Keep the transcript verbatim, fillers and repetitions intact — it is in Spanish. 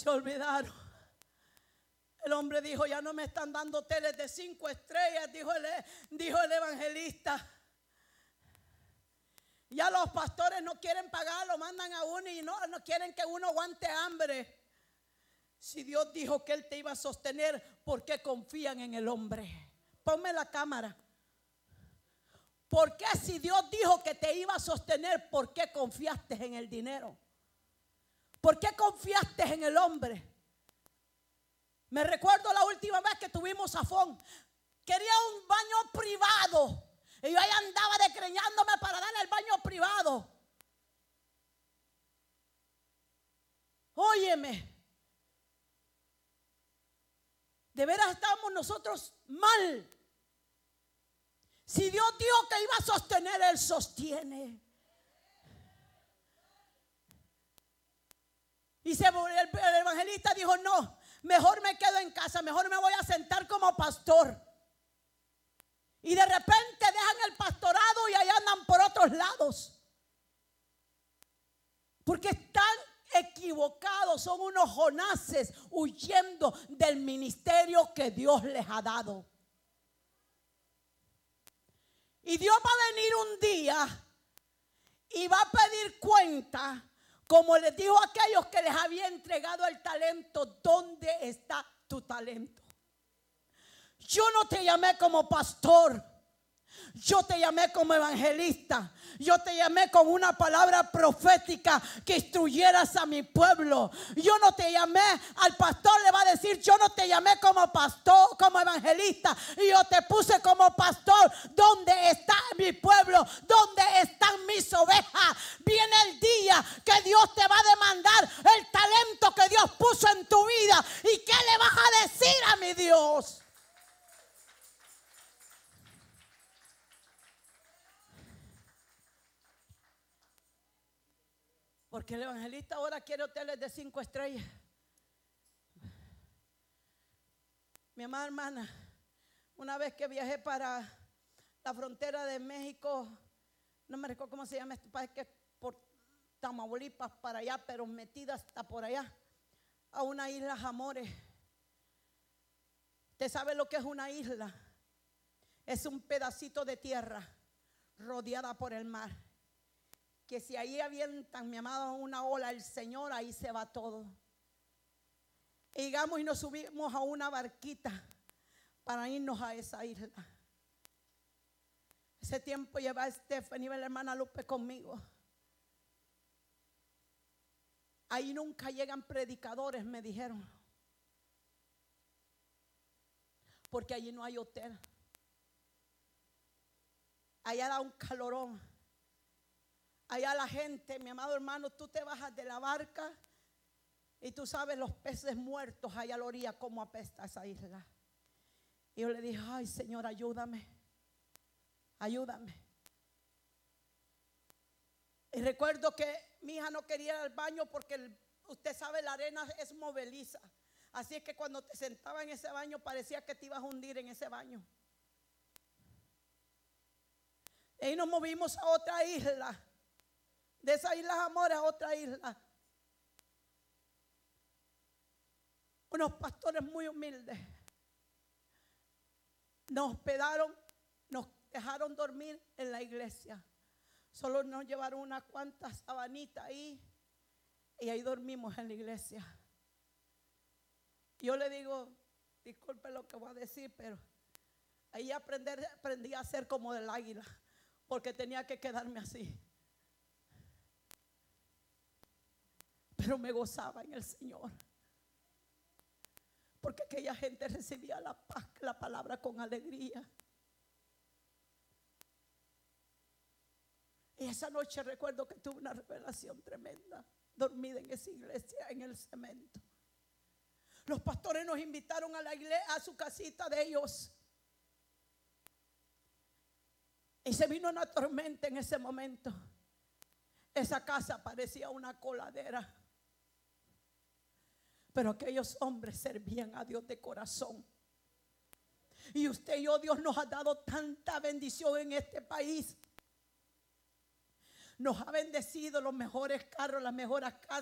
Se olvidaron. El hombre dijo: ya no me están dando hoteles de cinco estrellas, dijo el, dijo el evangelista. Ya los pastores no quieren pagar, lo mandan a uno y no, no quieren que uno aguante hambre. Si Dios dijo que Él te iba a sostener, ¿por qué confían en el hombre? Ponme la cámara. ¿Por qué si Dios dijo que te iba a sostener, por qué confiaste en el dinero? ¿Por qué confiaste en el hombre? Me recuerdo la última vez que tuvimos zafón. Quería un baño privado. Y yo ahí andaba desgreñándome para darle el baño privado. Óyeme. De veras estamos nosotros mal. Si Dios dijo que iba a sostener, Él sostiene. Y se, el, el evangelista dijo: no, mejor me quedo en casa, mejor me voy a sentar como pastor. Y de repente dejan el pastorado y allá andan por otros lados. Porque están equivocados, son unos Jonases huyendo del ministerio que Dios les ha dado. Y Dios va a venir un día y va a pedir cuenta, como les dijo a aquellos que les había entregado el talento: ¿dónde está tu talento? Yo no te llamé como pastor, yo te llamé como evangelista. Yo te llamé con una palabra profética que instruyeras a mi pueblo. Yo no te llamé, al pastor le va a decir: yo no te llamé como pastor, como evangelista, y yo te puse como pastor. ¿Dónde está mi pueblo? ¿Dónde están mis ovejas? Viene el día que Dios te va a demandar el talento que Dios puso en tu vida. ¿Y qué le vas a decir a mi Dios? Porque el evangelista ahora quiere hoteles de cinco estrellas. Mi amada hermana, una vez que viajé para la frontera de México, no me recuerdo cómo se llama este país, que es por Tamaulipas para allá, pero metida hasta por allá, a una isla Jamores. ¿Usted sabe lo que es una isla? Es un pedacito de tierra rodeada por el mar. Que si ahí avientan, mi amado, una ola, el Señor, ahí se va todo. Y llegamos y nos subimos a una barquita para irnos a esa isla. Ese tiempo lleva Stephanie y la hermana Lupe conmigo. Ahí nunca llegan predicadores, me dijeron. Porque allí no hay hotel. Allá da un calorón. Allá la gente, mi amado hermano, tú te bajas de la barca y tú sabes los peces muertos allá a la orilla, cómo apesta esa isla. Y yo le dije: ay, Señor, ayúdame, ayúdame. Y recuerdo que mi hija no quería ir al baño porque el, usted sabe, la arena es movediza. Así es que cuando te sentaba en ese baño parecía que te ibas a hundir en ese baño. Y ahí nos movimos a otra isla. De esa isla Jamores a otra isla. Unos pastores muy humildes nos hospedaron, nos dejaron dormir en la iglesia. Solo nos llevaron unas cuantas sabanitas ahí y ahí dormimos en la iglesia. Yo le digo, disculpe lo que voy a decir, pero ahí aprendí, aprendí a ser como del águila, porque tenía que quedarme así. Pero me gozaba en el Señor, porque aquella gente recibía la paz, la palabra con alegría. Y esa noche recuerdo que tuve una revelación tremenda, dormida en esa iglesia, en el cemento. Los pastores nos invitaron a la iglesia, a su casita de ellos. Y se vino una tormenta en ese momento. Esa casa parecía una coladera. Pero aquellos hombres servían a Dios de corazón. Y usted y yo, Dios nos ha dado tanta bendición en este país. Nos ha bendecido los mejores carros, las mejores casas.